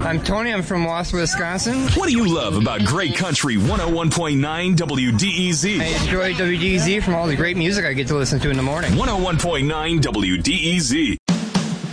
I'm Tony. I'm from Wausau, Wisconsin. What do you love about Great Country 101.9 WDEZ? I enjoy WDEZ from all the great music I get to listen to in the morning. 101.9 WDEZ.